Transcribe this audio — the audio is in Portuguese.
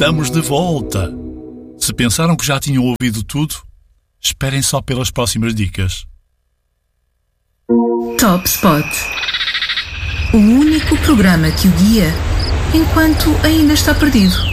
Estamos de volta! Se pensaram que já tinham ouvido tudo, esperem só pelas próximas dicas. Top Spot. O único programa que o guia enquanto ainda está perdido.